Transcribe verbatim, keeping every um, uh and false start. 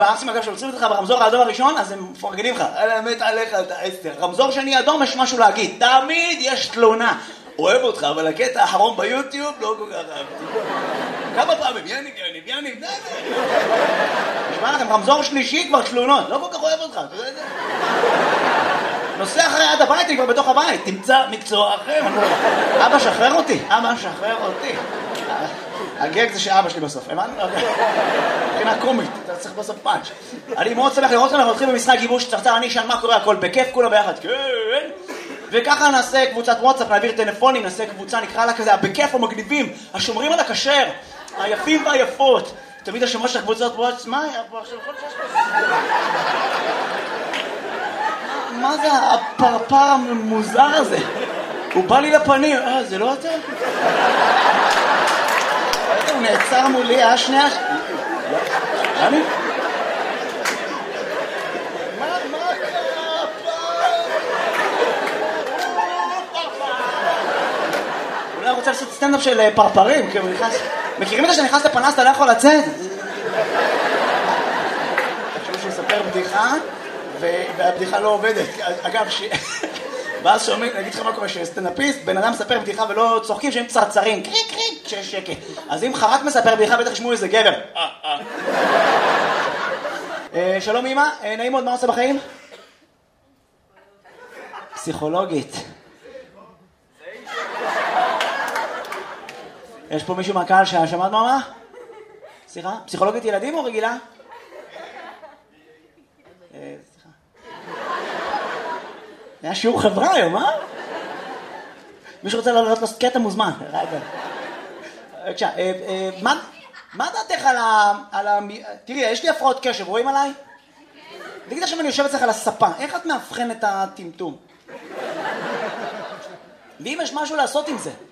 בארצים אגב שעוצרים אותך ברמזור האדום הראשון, אז הם מפרגנים לך. אלה מת עליך, אתה אסתר. רמזור שני אדום, יש משהו להגיד. תמיד יש תלונה. אוהב אותך, אבל הקטע האחרון ביוטיוב לא כל כך אהבתי. כמה פעמים? יניב, יניב, יניב, די, די. נשמע לכם, רמזור שלישי כבר תלונות. לא כל כך אוהב אותך, אתה יודע את זה? נוסע אחרי עד הבית, אני כבר בתוך הבית. תמצא מקצוע אחר. אבא, שחרר אותי. אבא, שחרר אותי. הגג זה שאבא שלי בסוף, הבנת? מבחינה קומית, אתה צריך בסוף פאנץ'. אני מאוד שמח לראות לכם, אנחנו הולכים במשחק גיבוש צרצר, אני אשאל מה קורה, הכל בכיף, כולם ביחד, כן. וככה נעשה קבוצת וואטסאפ, נעביר טלפונים, נעשה קבוצה, נקרא לה כזה, בכיף המגניבים, השומרים על הכשר, היפים והיפות. תמיד השומר של הקבוצות וואטסאפ, מה היה פה עכשיו? מה זה הפרפר המוזר הזה? הוא בא לי לפנים, אה, זה לא אתה? הוא נעצר מולי, אה, שנייה? אני? מה, מה קרה? אולי אני רוצה לעשות סטנדאפ של פרפרים, כי הוא נכנס... מכירים את זה שנכנס לפנס, אתה לא יכול לצאת? תחשבו שהוא יספר בדיחה, והבדיחה לא עובדת. אגב, ש... ואז שומעים, אני אגיד לך מה קורה, שסטנדאפיסט, בן אדם מספר בדיחה ולא צוחקים שהם צרצרים, קריק קריק, כשיש שקט. אז אם חרק מספר בדיחה, בטח ישמעו איזה גבר. שלום אמא, נעים מאוד, מה עושה בחיים? פסיכולוגית. יש פה מישהו מהקהל ששמעת מה? סליחה? פסיכולוגית ילדים או רגילה? סליחה. היה שיעור חברה היום, אה? מישהו רוצה לעלות לעשות קטע מוזמן. רגע. בבקשה, מה דעתך על ה... תראי, יש לי הפרעות קשב, רואים עליי? תגיד עכשיו אני יושב אצלך על הספה, איך את מאבחן את הטמטום? ואם יש משהו לעשות עם זה?